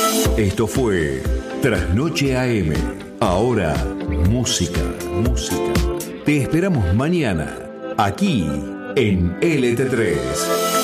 Esto fue Trasnoche AM. Ahora, música. Te esperamos mañana, aquí en LT3.